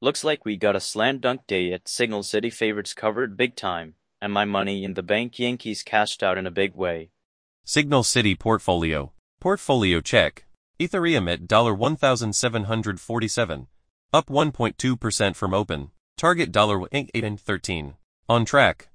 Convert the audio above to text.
Looks like we got a slam dunk day at Signal City favorites covered big time, and my money in the bank Yankees cashed out in a big way. Signal City Portfolio. Portfolio check. Ethereum at $1,747. Up 1.2% from open. Target $1.813. On track.